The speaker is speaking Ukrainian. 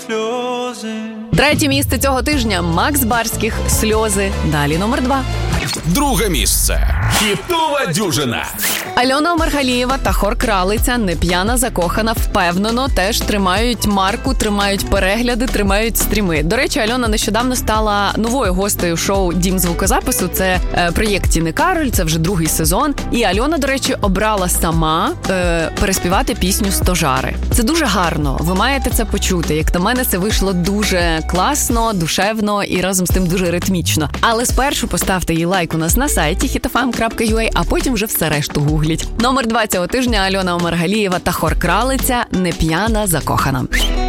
сльози. Третє місце цього тижня – Макс Барських «Сльози». Далі номер 2. Друге місце. Хітова дюжина. Альона Омаргалієва та хор «Кралиця» «Не п'яна, закохана» впевнено теж тримають марку, тримають перегляди, тримають стріми. До речі, Альона нещодавно стала новою гостею шоу «Дім звукозапису». Це проєкт Тіни Кароль, це вже другий сезон. І Альона, до речі, обрала сама переспівати пісню «Стожари». Це дуже гарно, ви маєте це почути. Як на мене, це вийшло дуже класно, душевно і разом з тим дуже ритмічно. Але спершу поставте їй лайк у нас на сайті hitfm.ua, а потім вже все решту гугліть. Номер 2 цього тижня – Альона Омаргалієва та хор «Кралиця» «Не п'яна, закохана».